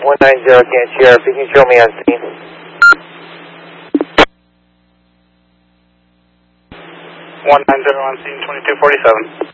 190 again, Sheriff. You can show me on scene. 190 on scene 2247.